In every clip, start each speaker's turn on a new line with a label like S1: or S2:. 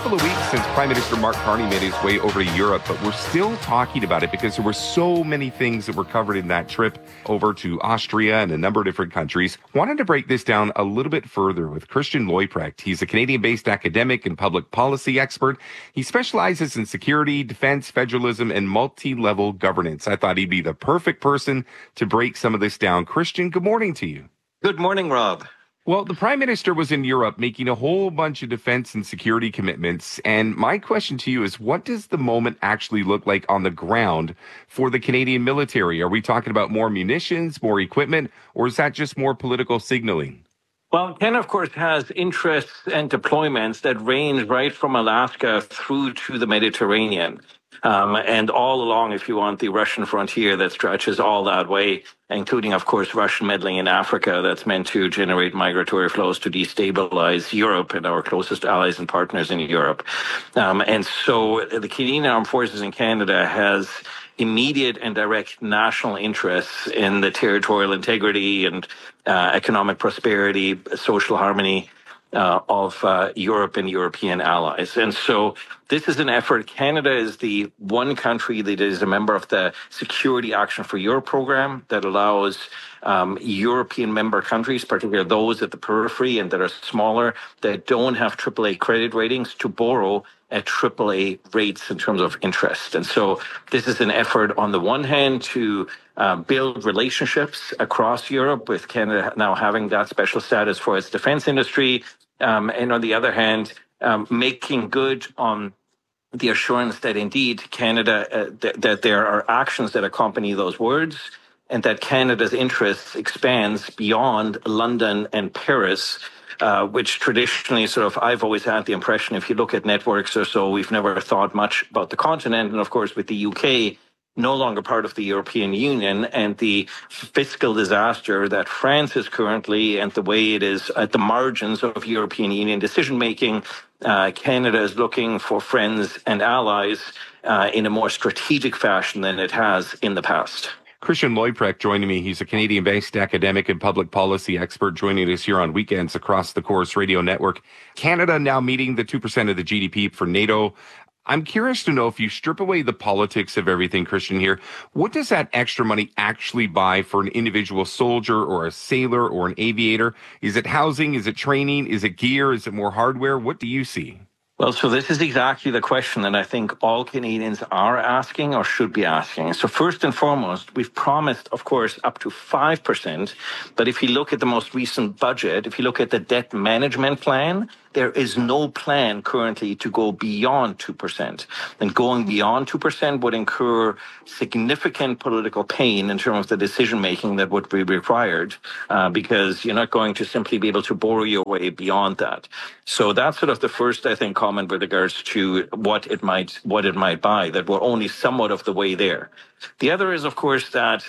S1: couple of weeks since Prime Minister Mark Carney made his way over to Europe, but we're still talking about it because there were so many things that were covered in that trip over to Austria and a number of different countries. Wanted to break this down a little bit further with Christian Leuprecht. He's a Canadian-based academic and public policy expert. He specializes in security, defense, federalism, and multi-level governance. I thought he'd be the perfect person to break some of this down. Christian, good morning to you.
S2: Good morning, Rob.
S1: Well, the Prime Minister was in Europe making a whole bunch of defense and security commitments. And my question to you is, what does the moment actually look like on the ground for the Canadian military? Are we talking about more munitions, more equipment, or is that just more political signaling?
S2: Well, Canada, of course, has interests and deployments that range right from Alaska through to the Mediterranean. And all along, if you want, the Russian frontier that stretches all that way, including, of course, Russian meddling in Africa that's meant to generate migratory flows to destabilize Europe and our closest allies and partners in Europe. And so the Canadian Armed Forces in Canada has immediate and direct national interests in the territorial integrity and economic prosperity, social harmony of Europe and European allies. And so this is an effort. Canada is the one country that is a member of the Security Action for Europe program that allows European member countries, particularly those at the periphery and that are smaller, that don't have AAA credit ratings, to borrow at AAA rates in terms of interest. And so this is an effort on the one hand to build relationships across Europe, with Canada now having that special status for its defense industry, and on the other hand, making good on the assurance that indeed Canada, that there are actions that accompany those words, and that Canada's interests expands beyond London and Paris, which traditionally I've always had the impression, if you look at networks or so, we've never thought much about the continent. And of course, with the UK no longer part of the European Union and the fiscal disaster that France is currently, and the way it is at the margins of European Union decision-making, Canada is looking for friends and allies in a more strategic fashion than it has in the past.
S1: Christian Leuprecht joining me. He's a Canadian-based academic and public policy expert joining us here on weekends across the Corus Radio Network. Canada now meeting the 2% of the GDP for NATO. I'm curious to know, if you strip away the politics of everything, Christian, here, what does that extra money actually buy for an individual soldier or a sailor or an aviator? Is it housing? Is it training? Is it gear? Is it more hardware? What do you see?
S2: Well, so this is exactly the question that I think all Canadians are asking or should be asking. So first and foremost, we've promised, of course, up to 5%. But if you look at the most recent budget, if you look at the debt management plan, there is no plan currently to go beyond 2%. And going beyond 2% would incur significant political pain in terms of the decision-making that would be required, because you're not going to simply be able to borrow your way beyond that. So that's sort of the first, I think, comment with regards to what it might buy, that we're only somewhat of the way there. The other is, of course, that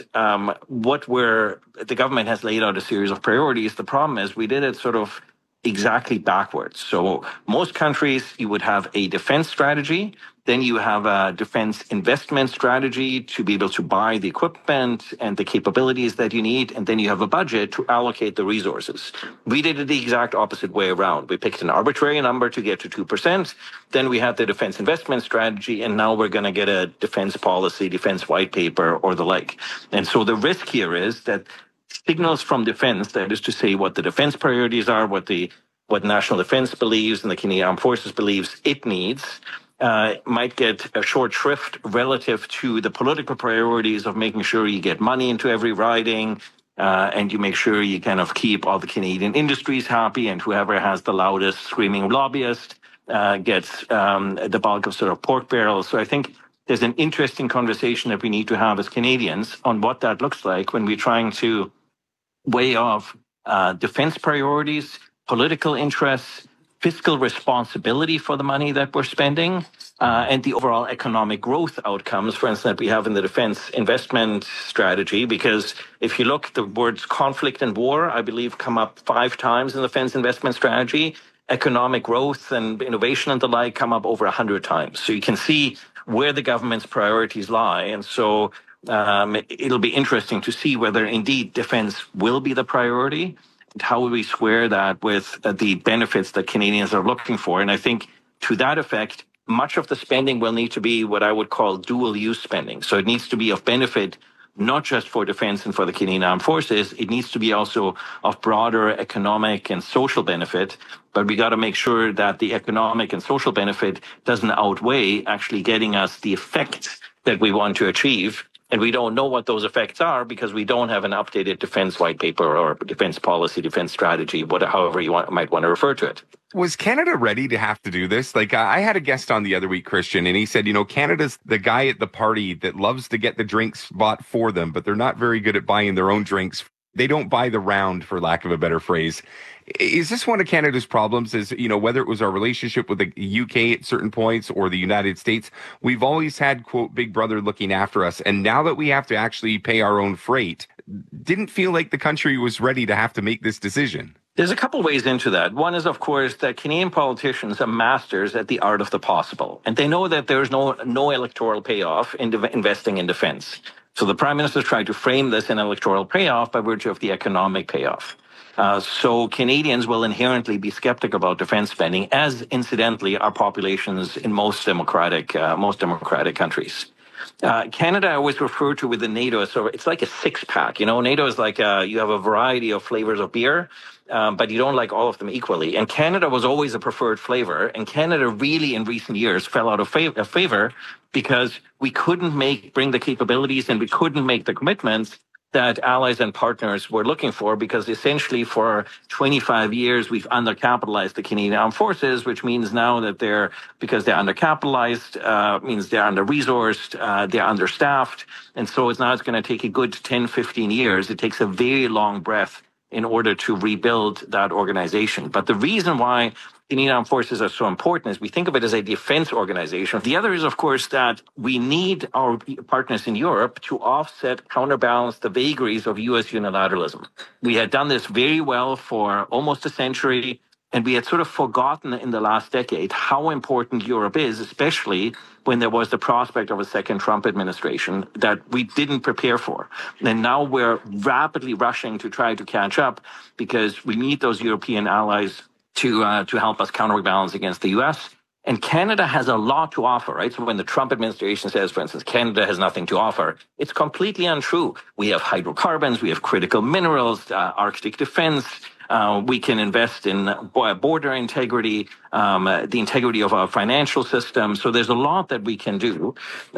S2: the government has laid out a series of priorities. The problem is we did it sort of exactly backwards. So most countries, you would have a defense strategy, then you have a defense investment strategy to be able to buy the equipment and the capabilities that you need, and then you have a budget to allocate the resources. We did it the exact opposite way around. We picked an arbitrary number to get to 2%, then we had the defense investment strategy, and now we're going to get a defense policy, defense white paper, or the like. And so the risk here is that signals from defense, that is to say what the defense priorities are, what national defense believes and the Canadian Armed Forces believes it needs, might get a short shrift relative to the political priorities of making sure you get money into every riding, and you make sure you kind of keep all the Canadian industries happy, and whoever has the loudest screaming lobbyist gets the bulk of sort of pork barrels. So I think there's an interesting conversation that we need to have as Canadians on what that looks like when we're trying to weigh off defense priorities, political interests, fiscal responsibility for the money that we're spending, and the overall economic growth outcomes, for instance, that we have in the defense investment strategy. Because if you look, the words conflict and war, I believe, come up 5 times in the defense investment strategy. Economic growth and innovation and the like come up over 100 times. So you can see where the government's priorities lie. And so it'll be interesting to see whether indeed defense will be the priority, and how will we square that with the benefits that Canadians are looking for. And I think to that effect, much of the spending will need to be what I would call dual use spending. So it needs to be of benefit not just for defense and for the Canadian Armed Forces, it needs to be also of broader economic and social benefit. But we got to make sure that the economic and social benefit doesn't outweigh actually getting us the effects that we want to achieve. And we don't know what those effects are because we don't have an updated defense white paper or defense policy, defense strategy, however you might want to refer to it.
S1: Was Canada ready to have to do this? Like, I had a guest on the other week, Christian, and he said, Canada's the guy at the party that loves to get the drinks bought for them, but they're not very good at buying their own drinks. They don't buy the round, for lack of a better phrase. Is this one of Canada's problems? Is, whether it was our relationship with the UK at certain points or the United States, we've always had, quote, Big Brother looking after us. And now that we have to actually pay our own freight, didn't feel like the country was ready to have to make this decision.
S2: There's a couple ways into that. One is, of course, that Canadian politicians are masters at the art of the possible. And they know that there's no electoral payoff in investing in defense. So the Prime Minister tried to frame this an electoral payoff by virtue of the economic payoff. So Canadians will inherently be skeptical about defense spending, as incidentally are populations in most democratic countries. Canada, I always refer to within NATO, so it's like a six-pack. NATO is like you have a variety of flavors of beer, but you don't like all of them equally. And Canada was always a preferred flavor. And Canada really, in recent years, fell out of favor because we couldn't bring the capabilities and we couldn't make the commitments that allies and partners were looking for, because essentially for 25 years, we've undercapitalized the Canadian Armed Forces, which means now that because they're undercapitalized, means they're under-resourced, they're understaffed. And so it's going to take a good 10, 15 years. It takes a very long breath in order to rebuild that organization. But the reason why Canadian Armed Forces are so important is we think of it as a defense organization. The other is, of course, that we need our partners in Europe to counterbalance the vagaries of U.S. unilateralism. We had done this very well for almost a century, and we had sort of forgotten in the last decade how important Europe is, especially when there was the prospect of a second Trump administration that we didn't prepare for. And now we're rapidly rushing to try to catch up because we need those European allies to help us counterbalance against the U.S. And Canada has a lot to offer, right? So when the Trump administration says, for instance, Canada has nothing to offer, it's completely untrue. We have hydrocarbons, we have critical minerals, Arctic defense. We can invest in border integrity, the integrity of our financial system. So there's a lot that we can do.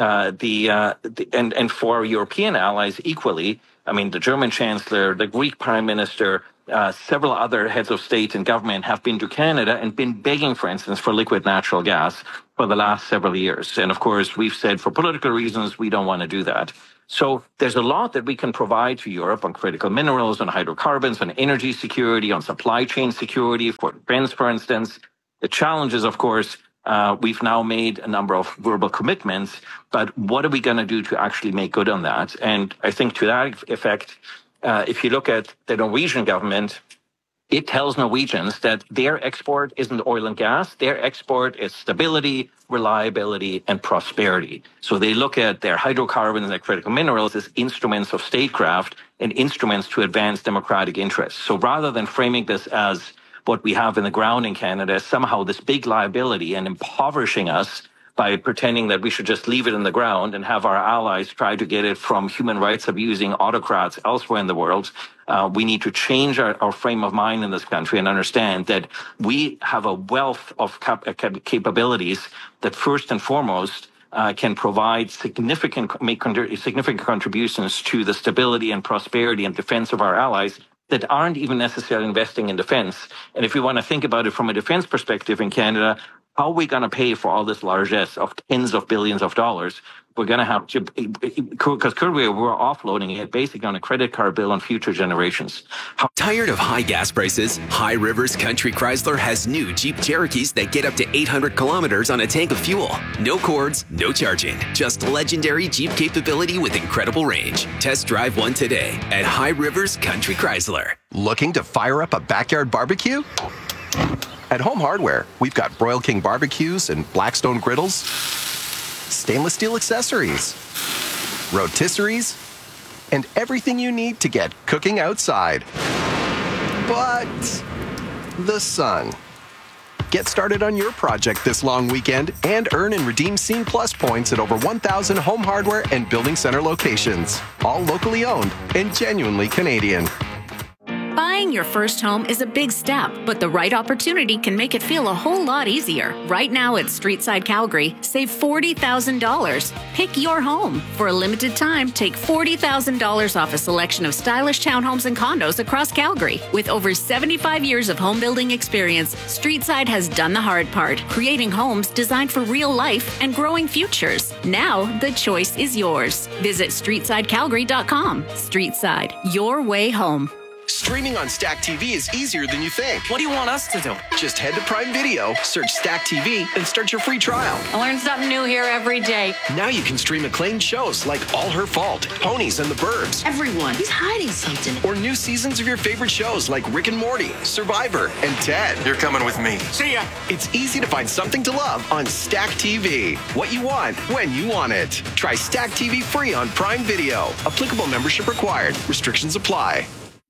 S2: And for our European allies equally, I mean, the German Chancellor, the Greek Prime Minister, several other heads of state and government have been to Canada and been begging, for instance, for liquid natural gas for the last several years. And of course, we've said for political reasons, we don't want to do that. So there's a lot that we can provide to Europe on critical minerals, on hydrocarbons, on energy security, on supply chain security, for defense, for instance. The challenge is, of course, we've now made a number of verbal commitments, but what are we going to do to actually make good on that? And I think to that effect, if you look at the Norwegian government, it tells Norwegians that their export isn't oil and gas. Their export is stability, reliability, and prosperity. So they look at their hydrocarbons and their critical minerals as instruments of statecraft and instruments to advance democratic interests. So rather than framing this as what we have in the ground in Canada, somehow this big liability and impoverishing us by pretending that we should just leave it in the ground and have our allies try to get it from human rights abusing autocrats elsewhere in the world. We need to change our frame of mind in this country and understand that we have a wealth of capabilities that first and foremost can provide significant contributions to the stability and prosperity and defense of our allies that aren't even necessarily investing in defense. And if we want to think about it from a defense perspective in Canada, how are we going to pay for all this largesse of tens of billions of dollars? We're going to have to, because currently we're offloading it basically on a credit card bill on future generations.
S3: Tired of high gas prices? High Rivers Country Chrysler has new Jeep Cherokees that get up to 800 kilometers on a tank of fuel. No cords, no charging. Just legendary Jeep capability with incredible range. Test drive one today at High Rivers Country Chrysler.
S4: Looking to fire up a backyard barbecue? At Home Hardware, we've got Broil King barbecues and Blackstone griddles, stainless steel accessories, rotisseries, and everything you need to get cooking outside. But the sun. Get started on your project this long weekend and earn and redeem Scene Plus points at over 1,000 Home Hardware and Building Center locations. All locally owned and genuinely Canadian.
S5: Buying your first home is a big step, but the right opportunity can make it feel a whole lot easier. Right now at Streetside Calgary, save $40,000. Pick your home. For a limited time, take $40,000 off a selection of stylish townhomes and condos across Calgary. With over 75 years of home building experience, Streetside has done the hard part, creating homes designed for real life and growing futures. Now, the choice is yours. Visit StreetsideCalgary.com. Streetside, your way home.
S4: Streaming on Stack TV is easier than you think.
S6: What do you want us to do?
S4: Just head to Prime Video, search Stack TV, and start your free trial.
S7: I learn something new here every day.
S4: Now you can stream acclaimed shows like All Her Fault, Ponies and the Burbs,
S7: Everyone, he's hiding something.
S4: or new seasons of your favorite shows like Rick and Morty, Survivor, and Ted.
S8: You're coming with me.
S6: See ya.
S4: It's easy to find something to love on Stack TV. What you want, when you want it. Try Stack TV free on Prime Video. Applicable membership required. Restrictions apply.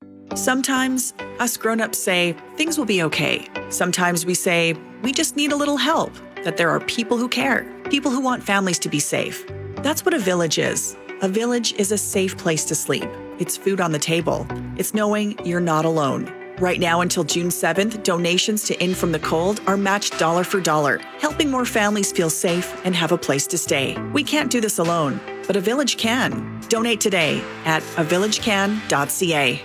S9: Sometimes us grown-ups say things will be okay. Sometimes we say we just need a little help, that there are people who care, people who want families to be safe. That's what a village is. A village is a safe place to sleep. It's food on the table. It's knowing you're not alone. Right now until June 7th, donations to In From the Cold are matched dollar for dollar, helping more families feel safe and have a place to stay. We can't do this alone, but a village can. Donate today at avillagecan.ca.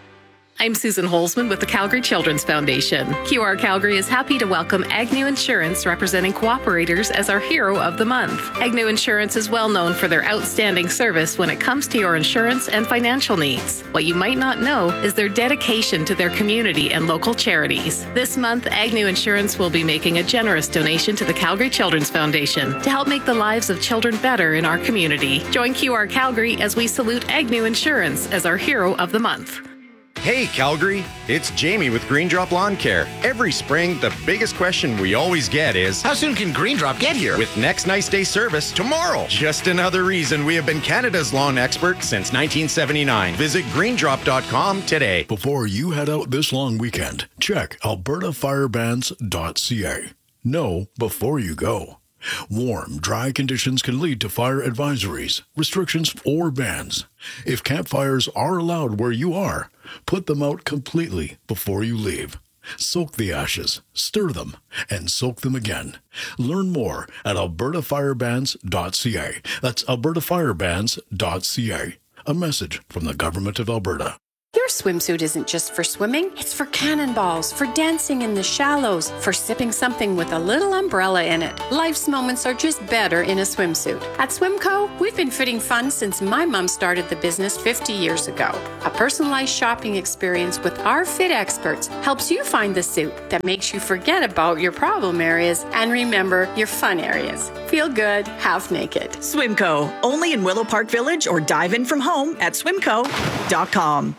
S10: I'm Susan Holzman with the Calgary Children's Foundation. QR Calgary is happy to welcome Agnew Insurance, representing cooperators, as our Hero of the Month. Agnew Insurance is well known for their outstanding service when it comes to your insurance and financial needs. What you might not know is their dedication to their community and local charities. This month, Agnew Insurance will be making a generous donation to the Calgary Children's Foundation to help make the lives of children better in our community. Join QR Calgary as we salute Agnew Insurance as our Hero of the Month.
S11: Hey Calgary, it's Jamie with Green Drop Lawn Care. Every spring, the biggest question we always get is,
S6: How soon can Green Drop get here?
S11: with next nice day service tomorrow. Just another reason we have been Canada's lawn expert since 1979. Visit greendrop.com today.
S12: Before you head out this long weekend, check albertafirebans.ca. Know before you go. Warm, dry conditions can lead to fire advisories, restrictions, or bans. If campfires are allowed where you are, put them out completely before you leave. Soak the ashes, stir them, and soak them again. Learn more at albertafirebans.ca. That's albertafirebans.ca. A message from the Government of Alberta.
S13: Your swimsuit isn't just for swimming, it's for cannonballs, for dancing in the shallows, for sipping something with a little umbrella in it. Life's moments are just better in a swimsuit. At Swimco, we've been fitting fun since my mom started the business 50 years ago. A personalized shopping experience with our fit experts helps you find the suit that makes you forget about your problem areas and remember your fun areas. Feel good, half naked.
S9: Swimco, only in Willow Park Village, or dive in from home at swimco.com.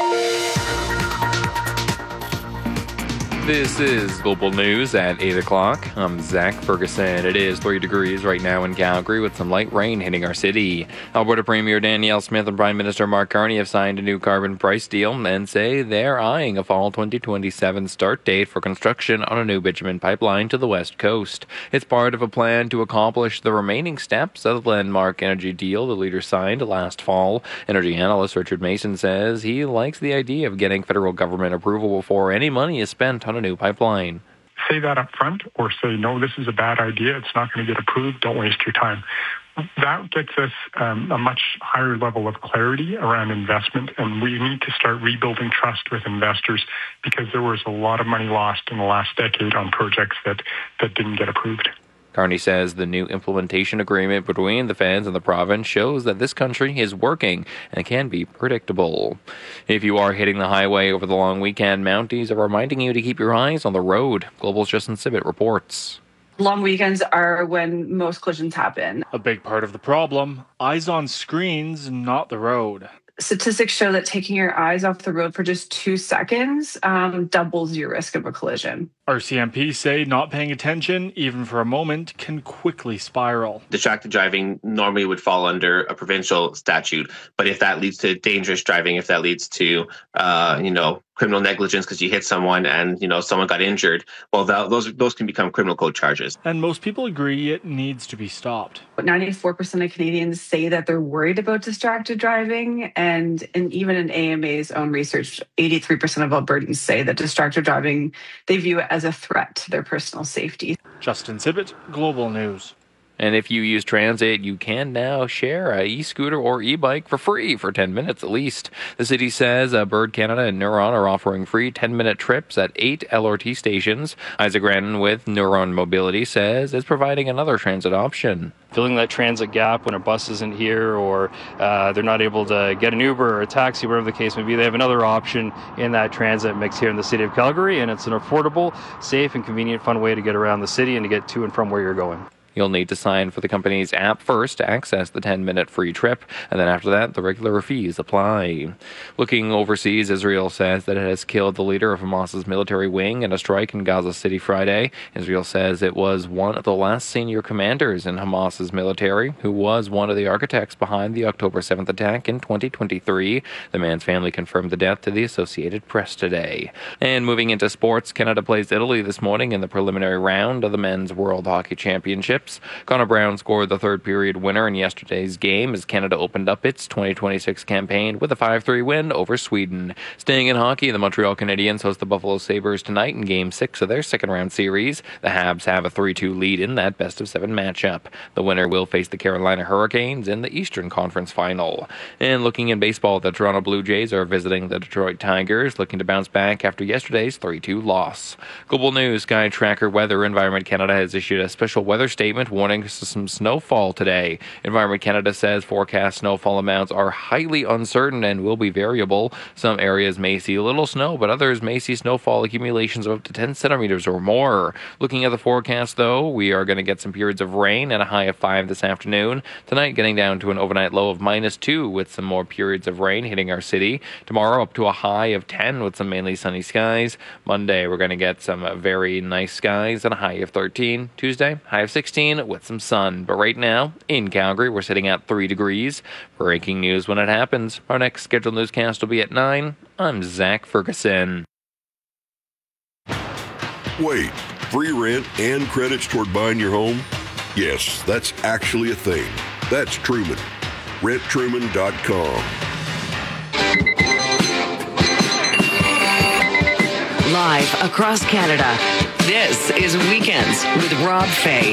S14: This is Global News at 8 o'clock. I'm Zach Ferguson. It is 30 degrees right now in Calgary with some light rain hitting our city. Alberta Premier Danielle Smith and Prime Minister Mark Carney have signed a new carbon price deal and say they're eyeing a fall 2027 start date for construction on a new bitumen pipeline to the west coast. It's part of a plan to accomplish the remaining steps of the landmark energy deal the leaders signed last fall. Energy analyst Richard Mason says he likes the idea of getting federal government approval before any money is spent on a new pipeline.
S15: Say that up front, or say, no, this is a bad idea, it's not going to get approved, don't waste your time. That gets us a much higher level of clarity around investment, and we need to start rebuilding trust with investors, because there was a lot of money lost in the last decade on projects that didn't get approved.
S14: Carney says the new implementation agreement between the feds and the province shows that this country is working and can be predictable. If you are hitting the highway over the long weekend, Mounties are reminding you to keep your eyes on the road. Global's Justin Sibbett reports.
S16: Long weekends are when most collisions happen.
S17: A big part of the problem, eyes on screens, not the road.
S16: Statistics show that taking your eyes off the road for just 2 seconds doubles your risk of a collision.
S17: RCMP say not paying attention, even for a moment, can quickly spiral.
S18: Distracted driving normally would fall under a provincial statute, but if that leads to dangerous driving, if that leads to, criminal negligence because you hit someone and, someone got injured, well, those can become criminal code charges.
S17: And most people agree it needs to be stopped.
S16: 94% of Canadians say that they're worried about distracted driving. And even in AMA's own research, 83% of Albertans say that distracted driving, they view it as a threat to their personal safety.
S17: Justin Sibbett, Global News.
S14: And if you use transit, you can now share an e-scooter or e-bike for free for 10 minutes at least. The city says Bird Canada and Neuron are offering free 10-minute trips at 8 LRT stations. Isaac Rannon with Neuron Mobility says it's providing another transit option.
S8: Filling that transit gap when a bus isn't here or they're not able to get an Uber or a taxi, whatever the case may be, they have another option in that transit mix here in the city of Calgary, and it's an affordable, safe, and convenient, fun way to get around the city and to get to and from where you're going.
S14: You'll need to sign for the company's app first to access the 10-minute free trip, and then after that, the regular fees apply. Looking overseas, Israel says that it has killed the leader of Hamas's military wing in a strike in Gaza City Friday. Israel says it was one of the last senior commanders in Hamas's military, who was one of the architects behind the October 7th attack in 2023. The man's family confirmed the death to the Associated Press today. And moving into sports, Canada plays Italy this morning in the preliminary round of the Men's World Hockey Championships. Connor Brown scored the third period winner in yesterday's game as Canada opened up its 2026 campaign with a 5-3 win over Sweden. Staying in hockey, the Montreal Canadiens host the Buffalo Sabres tonight in Game 6 of their second-round series. The Habs have a 3-2 lead in that best-of-7 matchup. The winner will face the Carolina Hurricanes in the Eastern Conference Final. And looking in baseball, the Toronto Blue Jays are visiting the Detroit Tigers, looking to bounce back after yesterday's 3-2 loss. Global News, Sky Tracker Weather. Environment Canada has issued a special weather statement warning some snowfall today. Environment Canada says forecast snowfall amounts are highly uncertain and will be variable. Some areas may see little snow, but others may see snowfall accumulations of up to 10 centimeters or more. Looking at the forecast, though, we are going to get some periods of rain and a high of 5 this afternoon. Tonight, getting down to an overnight low of -2 with some more periods of rain hitting our city. Tomorrow, up to a high of 10 with some mainly sunny skies. Monday, we're going to get some very nice skies and a high of 13. Tuesday, high of 16. With some sun. But right now, in Calgary, we're sitting at 3 degrees. Breaking news when it happens. Our next scheduled newscast will be at 9. I'm Zach Ferguson.
S19: Wait, free rent and credits toward buying your home? Yes, that's actually a thing. That's Truman. RentTruman.com.
S20: Live across Canada, this is Weekends with Rob Fay.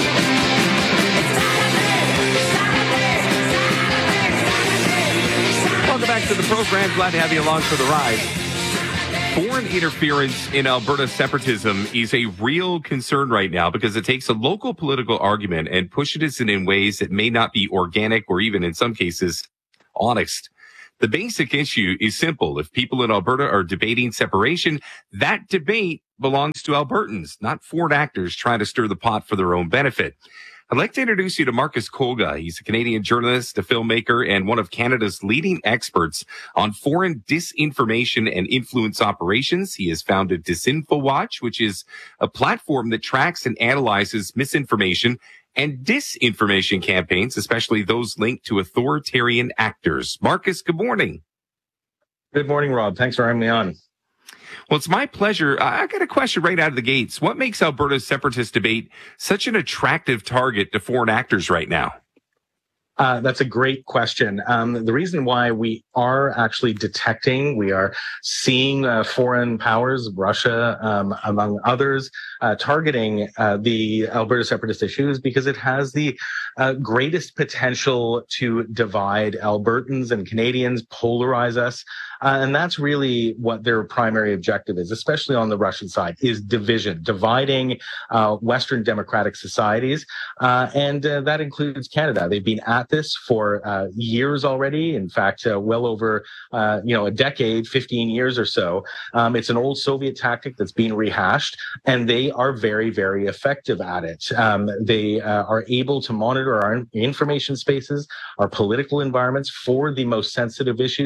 S1: Welcome back to the program. Glad to have you along for the ride. Foreign interference in Alberta separatism is a real concern right now because it takes a local political argument and pushes it in ways that may not be organic or even in some cases honest. The basic issue is simple. If people in Alberta are debating separation, that debate belongs to Albertans, not foreign actors trying to stir the pot for their own benefit. I'd like to introduce you to Marcus Kolga. He's a Canadian journalist, a filmmaker, and one of Canada's leading experts on foreign disinformation and influence operations. He has founded DisinfoWatch, which is a platform that tracks and analyzes misinformation and disinformation campaigns, especially those linked to authoritarian actors. Marcus, good morning.
S21: Good morning, Rob. Thanks for having me on.
S1: Well, it's my pleasure. I got a question right out of the gates. What makes Alberta's separatist debate such an attractive target to foreign actors right now?
S21: That's a great question. The reason why we are actually detecting, we are seeing foreign powers, Russia, among others, targeting the Alberta separatist issue is because it has the greatest potential to divide Albertans and Canadians, polarize us. And that's really what their primary objective is, especially on the Russian side, is division, dividing Western democratic societies. And that includes Canada. They've been at this for years already. In fact, well over, a decade, 15 years or so. It's an old Soviet tactic that's being rehashed, and they are very, very effective at it. They are able to monitor our information spaces, our political environments for the most sensitive issues,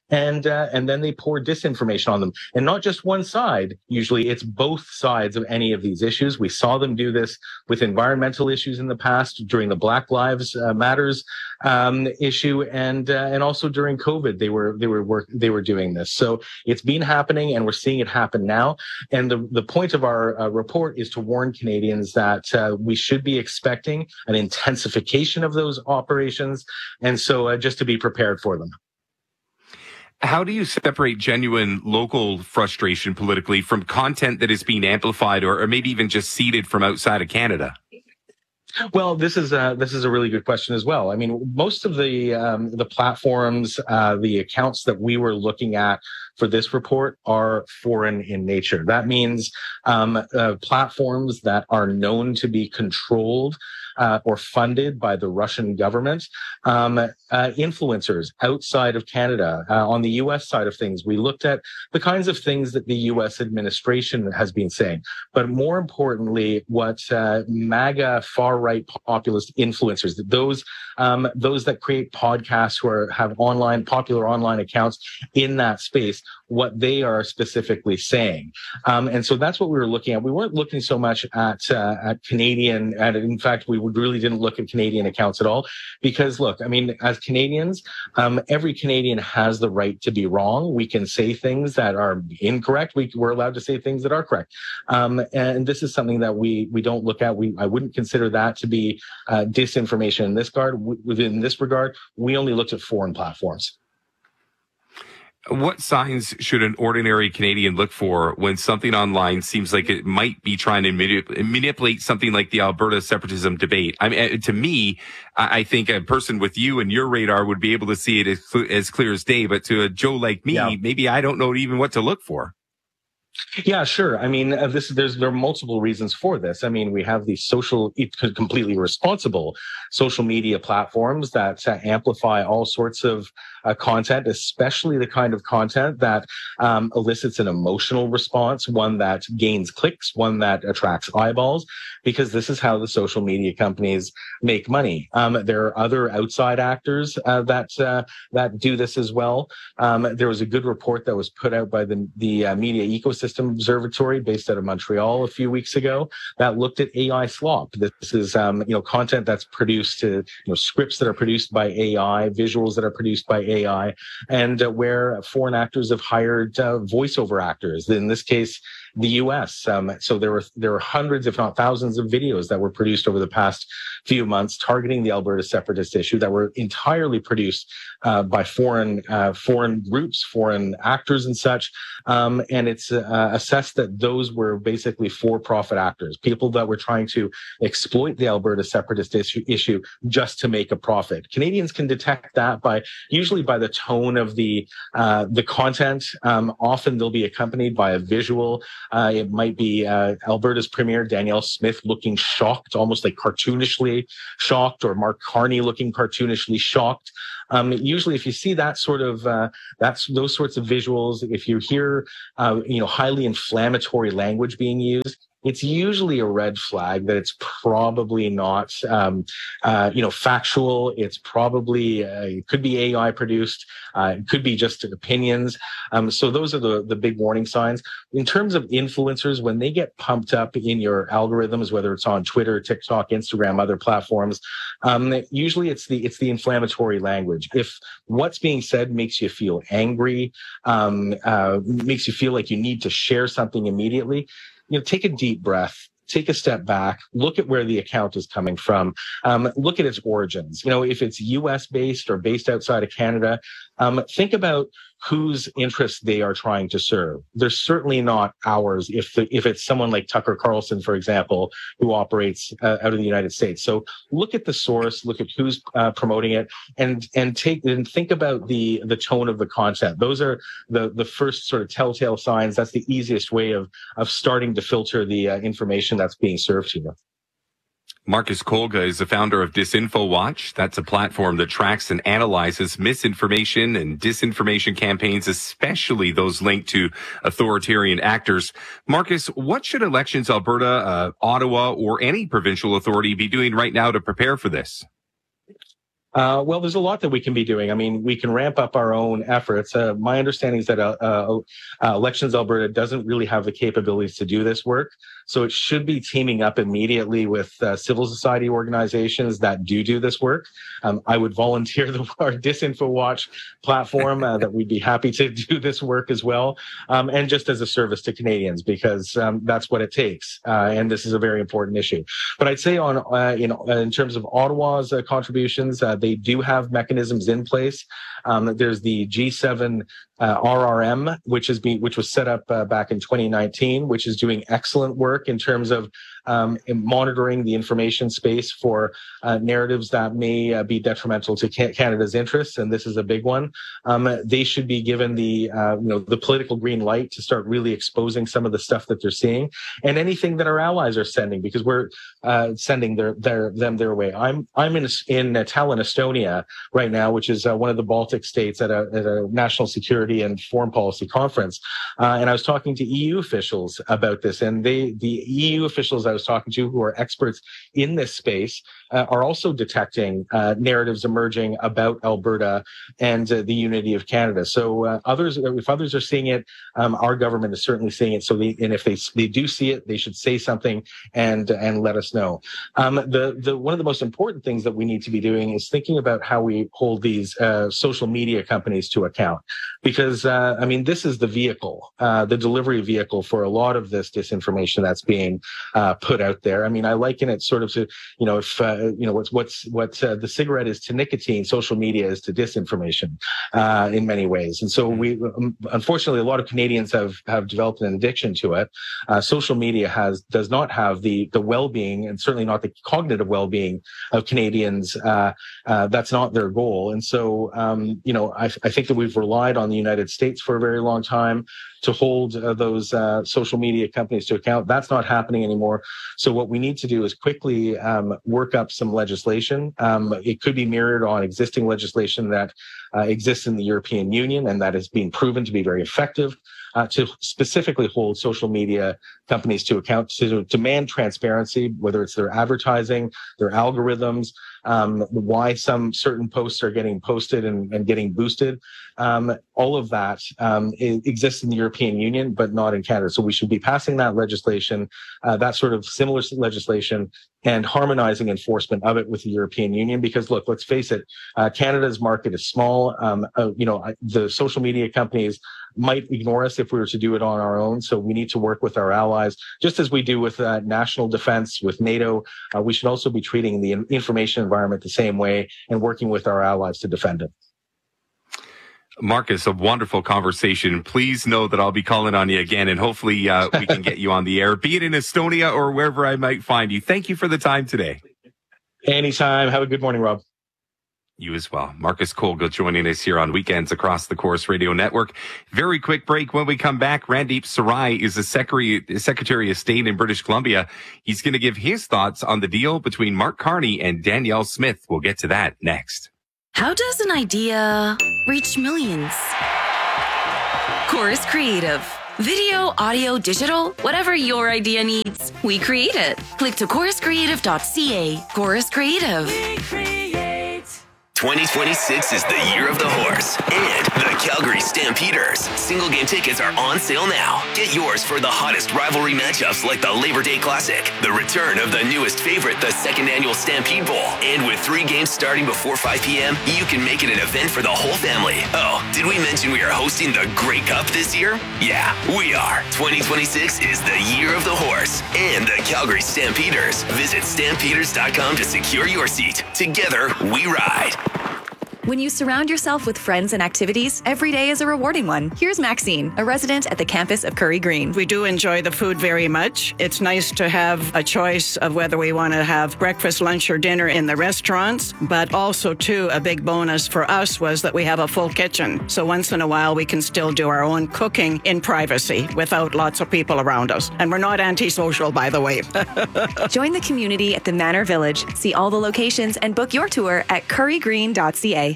S21: and then they pour disinformation on them. And not just one side. Usually it's both sides of any of these issues. We saw them do this with environmental issues in the past during the Black Lives Matters issue, and also during COVID, they were doing this. So it's been happening, and we're seeing it happen now. And the point of our report is to warn Canadians that we should be expecting an intensification of those operations, and so just to be prepared for them.
S1: How do you separate genuine local frustration politically from content that is being amplified or maybe even just seeded from outside of Canada?
S21: Well, this is a really good question as well. I mean, most of the platforms, the accounts that we were looking at for this report are foreign in nature. That means platforms that are known to be controlled or funded by the Russian government, influencers outside of Canada. On the U.S. side of things, we looked at the kinds of things that the U.S. administration has been saying, but more importantly, what MAGA far-right populist influencers, those that create podcasts who have popular online accounts in that space, what they are specifically saying. And so that's what we were looking at. We weren't looking so much at Canadian, and in fact, we really didn't look at Canadian accounts at all, because look, I mean, as Canadians, every Canadian has the right to be wrong. We can say things that are incorrect. We're allowed to say things that are correct. And this is something that we don't look at. I wouldn't consider that to be disinformation in this regard. We only looked at foreign platforms.
S1: What signs should an ordinary Canadian look for when something online seems like it might be trying to manipulate something like the Alberta separatism debate? I mean, to me, I think a person with you and your radar would be able to see it as clear as day. But to a Joe like me, maybe I don't know even what to look for.
S21: Yeah, sure. I mean, there are multiple reasons for this. I mean, we have these completely responsible social media platforms that amplify all sorts of content, especially the kind of content that elicits an emotional response, one that gains clicks, one that attracts eyeballs, because this is how the social media companies make money. There are other outside actors that do this as well. There was a good report that was put out by the Media Ecosystem Observatory based out of Montreal a few weeks ago that looked at AI slop. This is content that's produced, scripts that are produced by AI, visuals that are produced by AI, and where foreign actors have hired voiceover actors. In this case, the U.S. So there were hundreds, if not thousands, of videos that were produced over the past few months targeting the Alberta separatist issue that were entirely produced by foreign groups, foreign actors, and such. And it's assessed that those were basically for-profit actors, people that were trying to exploit the Alberta separatist issue just to make a profit. Canadians can detect that usually by the tone of the content. Often they'll be accompanied by a visual. It might be Alberta's Premier Danielle Smith looking shocked, almost like cartoonishly shocked, or Mark Carney looking cartoonishly shocked. Usually, if you see that sort of those sorts of visuals, if you hear highly inflammatory language being used, it's usually a red flag that it's probably not, factual. It's probably, it could be AI produced. It could be just opinions. So those are the big warning signs. In terms of influencers, when they get pumped up in your algorithms, whether it's on Twitter, TikTok, Instagram, other platforms, usually it's the inflammatory language. If what's being said makes you feel angry, makes you feel like you need to share something immediately, take a deep breath, take a step back, look at where the account is coming from, look at its origins. If it's US based or based outside of Canada, think about whose interests they are trying to serve. They're certainly not ours if it's someone like Tucker Carlson, for example, who operates out of the United States. So look at the source, look at who's promoting it, and think about the tone of the content. Those are the first sort of telltale signs. That's the easiest way of starting to filter the information that's being served to you.
S1: Marcus Kolga is the founder of Disinfo Watch. That's a platform that tracks and analyzes misinformation and disinformation campaigns, especially those linked to authoritarian actors. Marcus, what should Elections Alberta, Ottawa, or any provincial authority be doing right now to prepare for this?
S21: Well, there's a lot that we can be doing. I mean, we can ramp up our own efforts. My understanding is that Elections Alberta doesn't really have the capabilities to do this work. So it should be teaming up immediately with civil society organizations that do this work. I would volunteer our Disinfo Watch platform that we'd be happy to do this work as well. And just as a service to Canadians, because that's what it takes. And this is a very important issue. But I'd say in terms of Ottawa's contributions, they do have mechanisms in place. There's the G7 RRM, which was set up back in 2019, which is doing excellent work in terms of monitoring the information space for narratives that may be detrimental to Canada's interests, and this is a big one. They should be given the political green light to start really exposing some of the stuff that they're seeing, and anything that our allies are sending, because we're sending them their way. I'm in Tallinn, Estonia, right now, which is one of the Baltic states at a national security and foreign policy conference, and I was talking to EU officials about this, and the EU officials I was talking to, who are experts in this space, are also detecting narratives emerging about Alberta and the unity of Canada. So if others are seeing it, our government is certainly seeing it. So if they do see it, they should say something and let us know. One of the most important things that we need to be doing is thinking about how we hold these social media companies to account, because this is the vehicle, the delivery vehicle for a lot of this disinformation that's being put out there. I mean, I liken it sort of to, what the cigarette is to nicotine, social media is to disinformation in many ways. And so we, unfortunately, a lot of Canadians have developed an addiction to it. Social media does not have the well-being, and certainly not the cognitive well-being of Canadians. That's not their goal. And so, I think that we've relied on the United States for a very long time to hold those social media companies to account. That's not happening anymore. So what we need to do is quickly work up some legislation. It could be mirrored on existing legislation that exists in the European Union and that has been proven to be very effective, to specifically hold social media companies to account, to demand transparency, whether it's their advertising, their algorithms, why some certain posts are getting posted and getting boosted. All of that exists in the European Union, but not in Canada. So we should be passing that legislation, that sort of similar legislation, and harmonizing enforcement of it with the European Union. Because look, let's face it, Canada's market is small. The social media companies might ignore us if we were to do it on our own. So we need to work with our allies, just as we do with national defense, with NATO. We should also be treating the information environment the same way and working with our allies to defend it.
S1: Marcus, a wonderful conversation. Please know that I'll be calling on you again, and hopefully we can get you on the air, be it in Estonia or wherever I might find you. Thank you for the time today.
S21: Anytime. Have a good morning, Rob.
S1: You as well. Marcus Colga joining us here on Weekends across the Corus Radio Network. Very quick break. When we come back, Randeep Sarai is the Secretary of State in British Columbia. He's going to give his thoughts on the deal between Mark Carney and Danielle Smith. We'll get to that next.
S2: How does an idea reach millions? Corus Creative. Video, audio, digital, whatever your idea needs, we create it. Click to coruscreative.ca. Corus Creative.
S3: 2026 is the year of the horse and the Calgary Stampeders. Single game tickets are on sale now. Get yours for the hottest rivalry matchups like the Labor Day Classic, the return of the newest favorite, the second annual Stampede Bowl. And with 3 games starting before 5 p.m., you can make it an event for the whole family. Oh, did we mention we are hosting the Grey Cup this year? Yeah, we are. 2026 is the year of the horse and the Calgary Stampeders. Visit stampeders.com to secure your seat. Together, we ride.
S22: When you surround yourself with friends and activities, every day is a rewarding one. Here's Maxine, a resident at the campus of Curry Green.
S23: We do enjoy the food very much. It's nice to have a choice of whether we want to have breakfast, lunch, or dinner in the restaurants, but also, too, a big bonus for us was that we have a full kitchen. So once in a while, we can still do our own cooking in privacy without lots of people around us. And we're not antisocial, by the way.
S22: Join the community at the Manor Village. See all the locations and book your tour at currygreen.ca.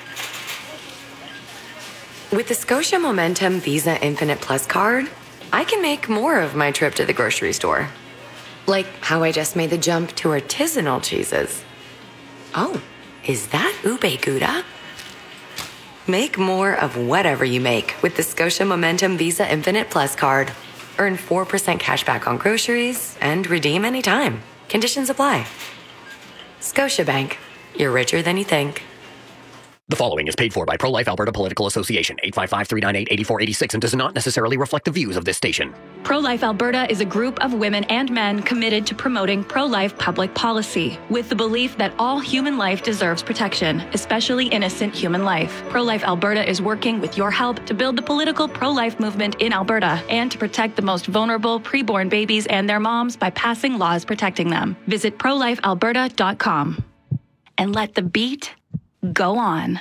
S24: With the Scotia Momentum Visa Infinite Plus card, I can make more of my trip to the grocery store. Like how I just made the jump to artisanal cheeses. Oh, Is that ube gouda? Make more of whatever you make with the Scotia Momentum Visa Infinite Plus card. Earn 4% cash back on groceries and redeem anytime. Conditions apply. Scotiabank. You're richer than you think.
S4: The following is paid for by Pro-Life Alberta Political Association, 855-398-8486, and does not necessarily reflect the views of this station.
S5: Pro-Life Alberta is a group of women and men committed to promoting pro-life public policy, with the belief that all human life deserves protection, especially innocent human life. Pro-Life Alberta is working with your help to build the political pro-life movement in Alberta and to protect the most vulnerable preborn babies and their moms by passing laws protecting them. Visit prolifealberta.com and let the beat go on.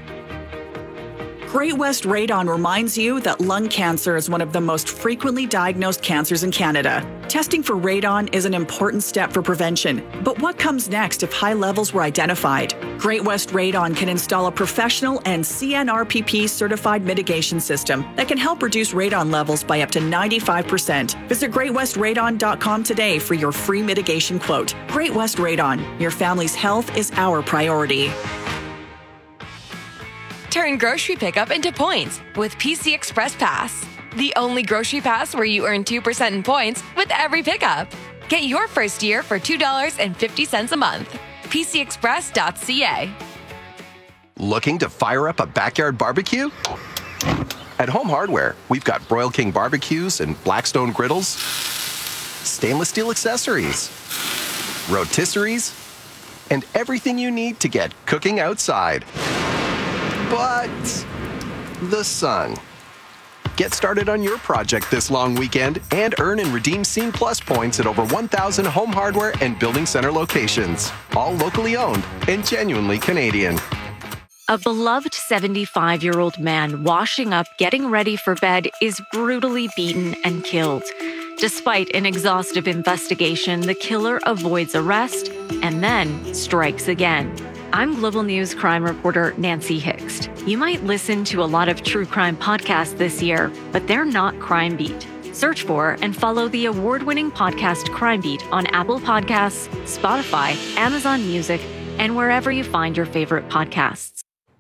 S9: Great West Radon reminds you that lung cancer is one of the most frequently diagnosed cancers in Canada. Testing for radon is an important step for prevention. But what comes next if high levels were identified? Great West Radon can install a professional and CNRPP certified mitigation system that can help reduce radon levels by up to 95%. Visit greatwestradon.com today for your free mitigation quote. Great West Radon, your family's health is our priority.
S7: Turn grocery pickup into points with PC Express Pass. The only grocery pass where you earn 2% in points with every pickup. Get your first year for $2.50 a month. PCExpress.ca.
S10: Looking to fire up a backyard barbecue? At Home Hardware, we've got Broil King barbecues and Blackstone griddles, stainless steel accessories, rotisseries, and everything you need to get cooking outside. But the sun. Get started on your project this long weekend and earn and redeem Scene Plus points at over 1,000 Home Hardware and Building Center locations. All locally owned and genuinely Canadian.
S25: A beloved 75-year-old man washing up, getting ready for bed, is brutally beaten and killed. Despite an exhaustive investigation, the killer avoids arrest and then strikes again. I'm Global News crime reporter Nancy Hixt. You might listen to a lot of true crime podcasts this year, but they're not Crime Beat. Search for and follow the award-winning podcast Crime Beat on Apple Podcasts, Spotify, Amazon Music, and wherever you find your favorite podcasts.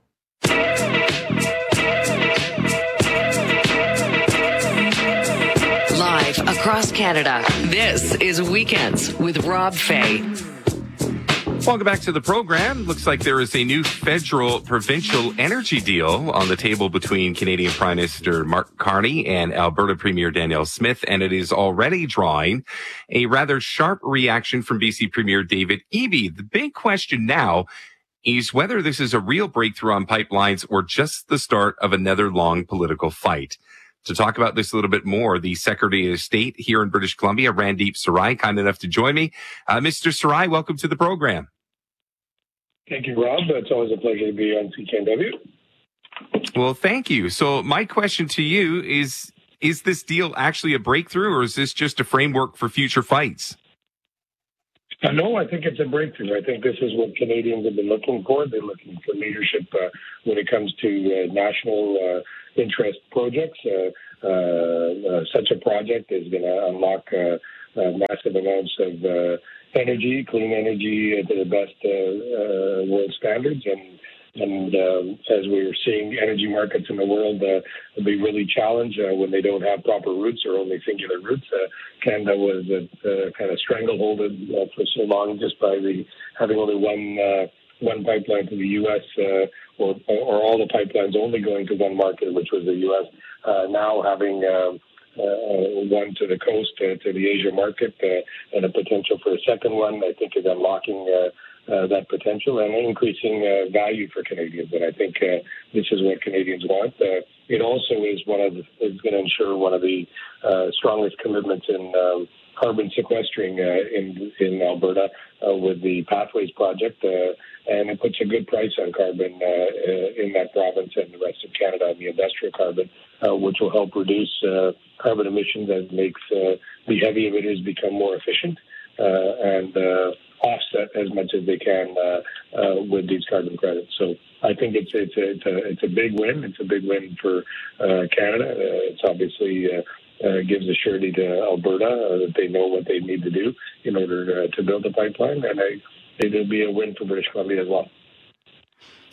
S20: Live across Canada, this is Weekends with Rob Fay.
S1: Welcome back to the program. Looks like there is a new federal-provincial energy deal on the table between Canadian Prime Minister Mark Carney and Alberta Premier Danielle Smith, and it is already drawing a rather sharp reaction from BC Premier David Eby. The big question now is whether this is a real breakthrough on pipelines or just the start of another long political fight. To talk about this a little bit more, the Secretary of State here in British Columbia, Randeep Sarai, kind enough to join me. Mr. Sarai, welcome to the program.
S26: Thank you, Rob. It's always a pleasure to be on CKNW.
S1: Well, thank you. So my question to you is this deal actually a breakthrough, or is this just a framework for future fights?
S26: No, I think it's a breakthrough. I think this is what Canadians have been looking for. They're looking for leadership when it comes to national interest projects. Such a project is going to unlock massive amounts of energy, clean energy to the best world standards. And as we're seeing energy markets in the world be really challenged when they don't have proper routes or only singular routes. Canada was kind of strangleholded for so long just by having only one pipeline to the U.S. Or all the pipelines only going to one market, which was the U.S. Now having one to the coast, to the Asia market, and a potential for a second one, I think is unlocking that potential and increasing value for Canadians. And I think this is what Canadians want. It also is is going to ensure one of the strongest commitments in carbon sequestering in Alberta with the Pathways project, and it puts a good price on carbon in that province and the rest of Canada on the industrial carbon, which will help reduce carbon emissions as it makes the heavy emitters become more efficient and offset as much as they can with these carbon credits. So I think it's a big win. It's a big win for Canada. It's obviously gives a surety to Alberta that they know what they need to do in order to build the pipeline, and it'll be a win for British Columbia as well.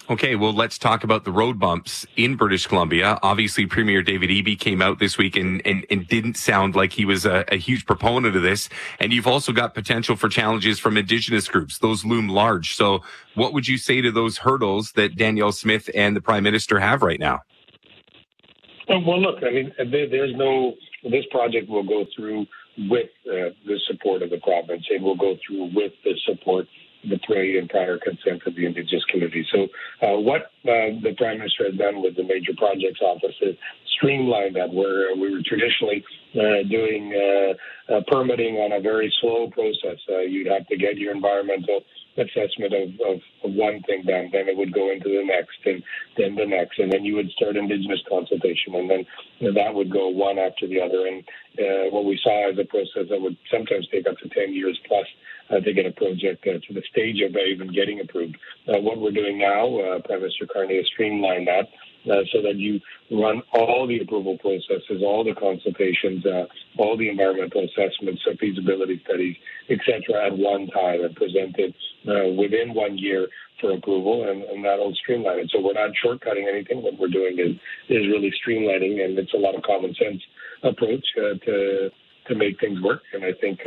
S1: Okay, well, let's talk about the road bumps in British Columbia. Obviously, Premier David Eby came out this week and didn't sound like he was a huge proponent of this. And you've also got potential for challenges from Indigenous groups. Those loom large. So what would you say to those hurdles that Danielle Smith and the Prime Minister have right now?
S26: Well, look, I mean, this project will go through with the support of the province. It will go through with the support, the prior consent of the Indigenous community. So what the Prime Minister has done with the Major Projects Office is streamline that, where we were traditionally doing permitting on a very slow process. You'd have to get your environmental assessment of one thing done, then it would go into the next, and then the next, and then you would start Indigenous consultation, and then that would go one after the other. And what we saw as a process that would sometimes take up to 10 years plus to get a project to the stage of even getting approved. What we're doing now, Prime Minister Carney has streamlined that so that you run all the approval processes, all the consultations, all the environmental assessments, feasibility studies, etc., at one time and present it within 1 year for approval, and that'll streamline it. So we're not shortcutting anything. What we're doing is really streamlining, and it's a lot of common sense approach to make things work. And I think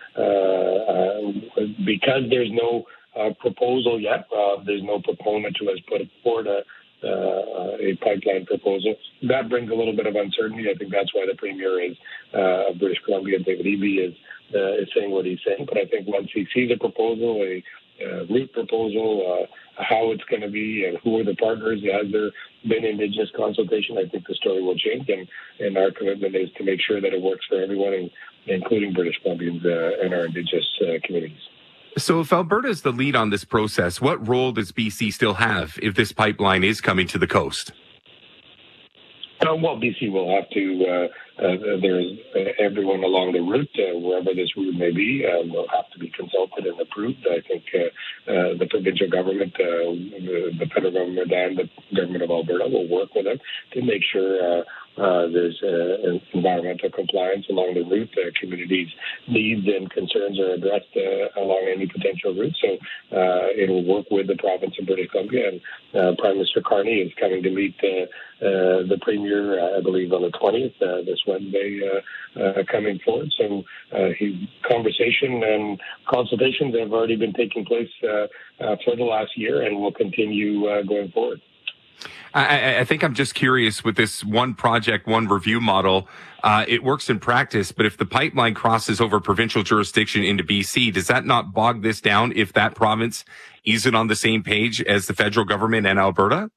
S26: because there's no proposal yet, there's no proponent who has put forward a pipeline proposal. That brings a little bit of uncertainty. I think that's why the Premier of British Columbia, David Eby, is saying what he's saying. But I think once he sees a proposal, a route proposal, how it's going to be, and who are the partners, has there been Indigenous consultation, I think the story will change. And our commitment is to make sure that it works for everyone, including British Columbians and our Indigenous communities.
S1: So if Alberta is the lead on this process, what role does BC still have if this pipeline is coming to the coast?
S26: Well, BC will have to, there's everyone along the route, wherever this route may be, will have to be consulted and approved. I think the provincial government, the federal government, and the government of Alberta will work with them to make sure there's environmental compliance along the route. Communities' needs and concerns are addressed along any potential route. So it will work with the province of British Columbia. And Prime Minister Carney is coming to meet the Premier, I believe, on the 20th, this Wednesday, coming forward. So conversation and consultations have already been taking place for the last year and will continue going forward.
S1: I think I'm just curious with this one project, one review model. It works in practice, but if the pipeline crosses over provincial jurisdiction into BC, does that not bog this down if that province isn't on the same page as the federal government and Alberta?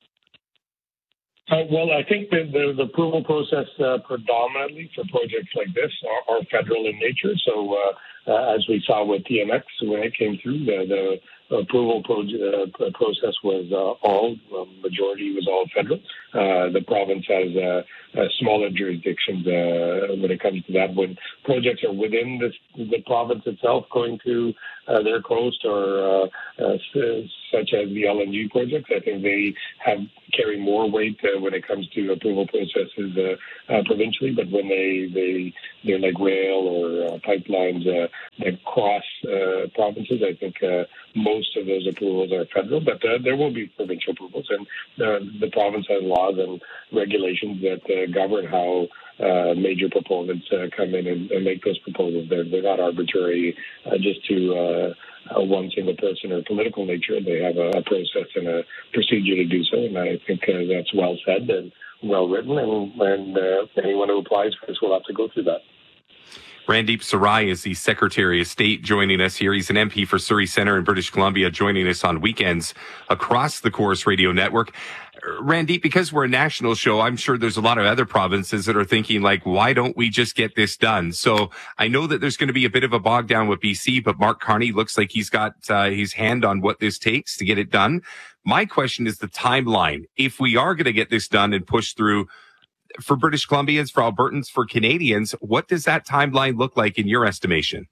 S26: Well, I think the approval process predominantly for projects like this are federal in nature. So as we saw with TMX when it came through, the approval process was majority was all federal. The province has smaller jurisdictions when it comes to that. When projects are within the province itself going to their coast or such as the LNG projects, I think they carry more weight when it comes to approval processes provincially. But when they're like rail or pipelines that cross provinces, I think most of those approvals are federal. But there will be provincial approvals, and the province has laws and regulations that govern how major proponents come in and make those proposals. They're not arbitrary just to one single person or political nature. They have a process and a procedure to do so, and I think that's well said and well written, and anyone who applies for this will have to go through that.
S1: Randeep Sarai is the Secretary of State joining us here. He's an MP for Surrey Centre in British Columbia, joining us on weekends across the Chorus Radio Network. Randeep, because we're a national show, I'm sure there's a lot of other provinces that are thinking, like, why don't we just get this done? So I know that there's going to be a bit of a bog down with BC, but Mark Carney looks like he's got his hand on what this takes to get it done. My question is the timeline. If we are going to get this done and push through, for British Columbians, for Albertans, for Canadians, what does that timeline look like in your estimation?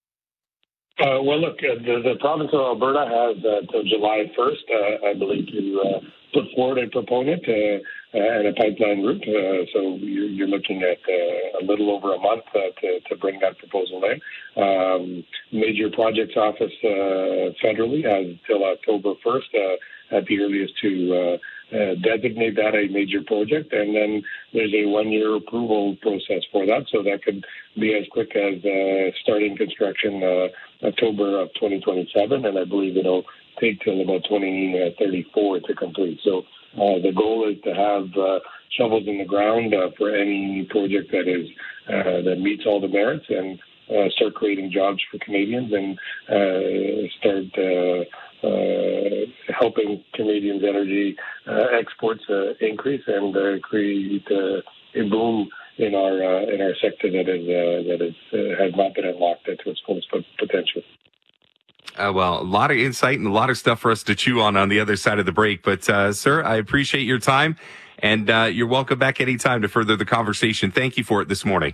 S26: Well, look, the province of Alberta has till July 1st, I believe, to put forward a proponent. and a pipeline route. So you're looking at a little over a month to bring that proposal in. Major Projects Office federally has till October 1st at the earliest to designate that a major project, and then there's a 1-year approval process for that. So that could be as quick as starting construction October of 2027, and I believe it'll take till about 2034 to complete. So the goal is to have shovels in the ground for any project that meets all the merits, and start creating jobs for Canadians, and start helping Canadians' energy exports increase, and create a boom in our sector that has not been unlocked to its fullest potential.
S1: Well, a lot of insight and a lot of stuff for us to chew on the other side of the break. But, sir, I appreciate your time, and you're welcome back anytime to further the conversation. Thank you for it this morning.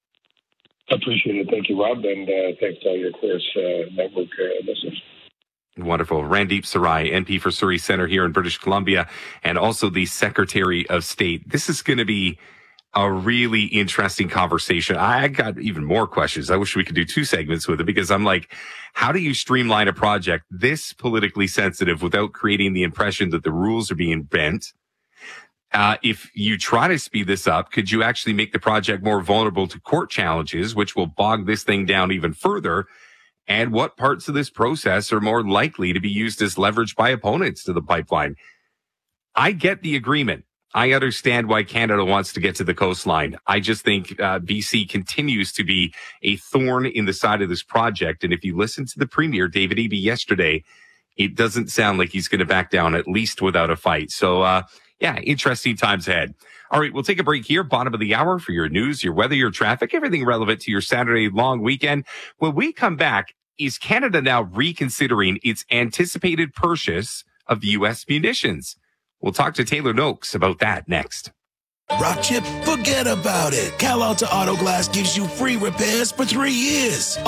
S26: I appreciate it. Thank you, Rob, and thanks to all your Chorus Network listeners.
S1: Wonderful. Randeep Sarai, NP for Surrey Centre here in British Columbia, and also the Secretary of State. This is going to be a really interesting conversation. I got even more questions. I wish we could do 2 segments with it, because I'm like, how do you streamline a project this politically sensitive without creating the impression that the rules are being bent? If you try to speed this up, could you actually make the project more vulnerable to court challenges, which will bog this thing down even further? And what parts of this process are more likely to be used as leverage by opponents to the pipeline? I get the agreement. I understand why Canada wants to get to the coastline. I just think BC continues to be a thorn in the side of this project. And if you listen to the Premier, David Eby, yesterday, it doesn't sound like he's going to back down, at least without a fight. So, yeah, interesting times ahead. All right, we'll take a break here, bottom of the hour, for your news, your weather, your traffic, everything relevant to your Saturday long weekend. When we come back, is Canada now reconsidering its anticipated purchase of U.S. munitions? We'll talk to Taylor Noakes about that next.
S6: Rock Chip, forget about it. Cal Alta Auto Glass gives you free repairs for 3 years.